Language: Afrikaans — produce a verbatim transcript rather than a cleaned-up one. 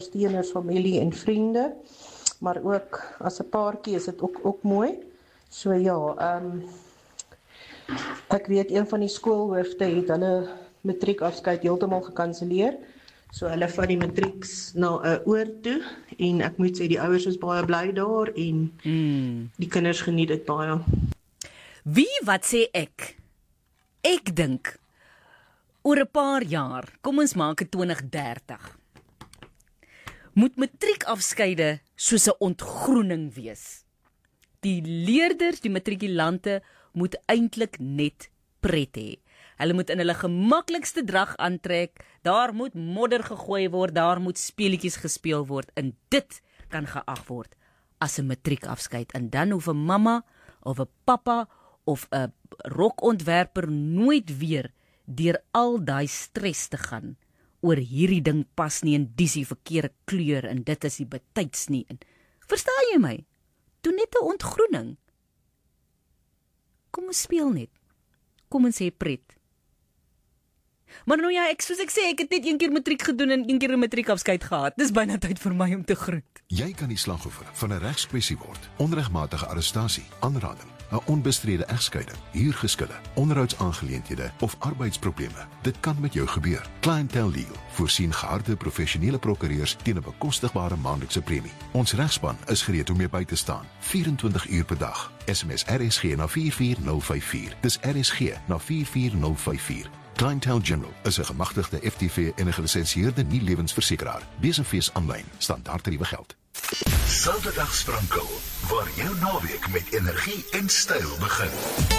ondersteuners, familie en vriende, maar ook as 'n paartjie is dit ook, ook mooi. So ja, um, ek weet een van die skoolhoofde het hulle matriekafskeid heeltemal gekanselleer. So hulle vat die matrieks na 'n uh, oor toe en ek moet sê die ouers is baie bly daar en mm. die kinders geniet dit baie. Wie wat sê ek? Ek dink oor 'n paar jaar, kom ons maak dit twintig dertig. Moet matriekafskeide soos 'n ontgroening wees. Die leerders, die matrikulante moet eintlik net pret hê. Hulle moet in hulle gemaklikste drag aantrek, daar moet modder gegooi word, daar moet speletjies gespeel word, en dit kan geag word as 'n matriekafskeid. En dan hoef 'n mamma of 'n pappa of 'n rokontwerper nooit weer deur al daai stres te gaan oor hierdie ding pas nie en dis die verkeerde kleur en dit is die betyds nie. En, verstaan jy my? Doen net 'n ontgroening. Kom ons speel net. Kom ons sê pret. Maar nou ja, ek soos ek sê, ek het net een keer matriek gedoen en een keer 'n matriekafskeid gehad. Dis byna tyd vir my om te groet. Jy kan die slagoffer van 'n regskwessie word. Onregmatige arrestasie, aanranding, 'n onbestrede egskeiding, huurgeskille, onderhoudsaangeleenthede of arbeidsprobleme. Dit kan met jou gebeur. Clientele Legal voorsien geharde professionele prokureurs teen 'n bekostigbare maandelikse premie. Ons regspan is gereed om jou by te staan, vyf-en-twintig uur per dag. S M S R S G na vier vier nul vyf vier. Dis R S G na vier vier nul vyf vier. Clientele General is 'n gemagtigde F T V en 'n gelisensieerde nie-lewensversekeraar. Besenfees aanlyn, standaard tariewe geld. Saterdag Sprankel, waar jou naweek met energie en styl begin.